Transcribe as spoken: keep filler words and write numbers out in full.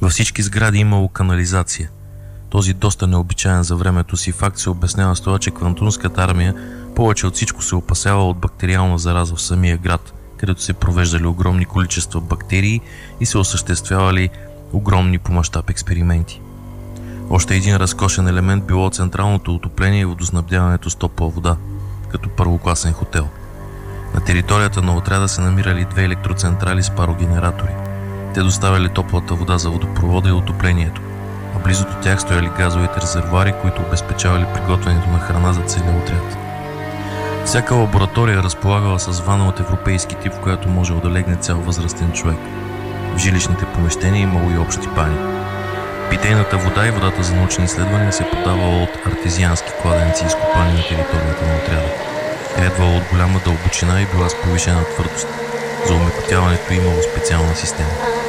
Във всички сгради имало канализация. Този доста необичаен за времето си факт се обяснява с това, че Квантунската армия повече от всичко се опасява от бактериална зараза в самия град, където се провеждали огромни количества бактерии и се осъществявали огромни по мащаб експерименти. Още един разкошен елемент било централното отопление и водоснабдяването с топла вода, като първокласен хотел. На територията на отряда се намирали две електроцентрали с парогенератори. Те доставяли топлата вода за водопровода и отоплението, а близо до тях стояли газовите резервуари, които обезпечавали приготвянето на храна за целия отряд. Всяка лаборатория разполагала с вана от европейски тип, в която можел да легне цял възрастен човек. В жилищните помещения имало и общи бани. Питейната вода и водата за научни изследвания се подавала от артезиански кладенци, изкопани на територията на отряда. Тя идвала от голяма дълбочина и била с повишена твърдост. За омекотяването имало специална система.